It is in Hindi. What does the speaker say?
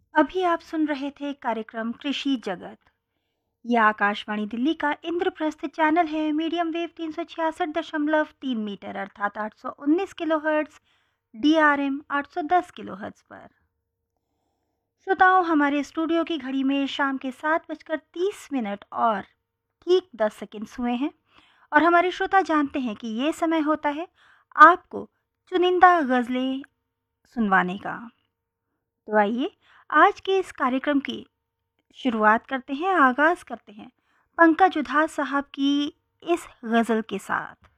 अभी आप सुन रहे थे कार्यक्रम कृषि जगत। यह आकाशवाणी दिल्ली का इंद्रप्रस्थ चैनल है। मीडियम वेव 366.3 मीटर अर्थात 819 किलोहर्ट्ज़, DRM 810 किलोहर्ट्ज़ पर। श्रोताओं, हमारे स्टूडियो की घड़ी में शाम के 7:30 और ठीक 10 सेकंड्स हुए हैं और हमारे श्रोता जानते हैं कि ये समय होता है आपको चुनिंदा गज़लें सुनवाने का। तो आइए आज के इस कार्यक्रम की शुरुआत करते हैं, आगाज़ करते हैं पंकज उधास साहब की इस गज़ल के साथ।